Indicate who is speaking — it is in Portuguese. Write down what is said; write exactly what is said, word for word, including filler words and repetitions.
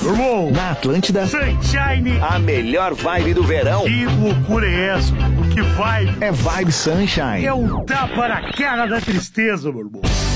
Speaker 1: Meu irmão.
Speaker 2: Na Atlântida.
Speaker 1: Sunshine.
Speaker 2: A melhor vibe do verão.
Speaker 1: Que loucura é essa? Que vibe?
Speaker 2: É Vibe Sunshine.
Speaker 1: É um tapa na cara da tristeza, meu irmão.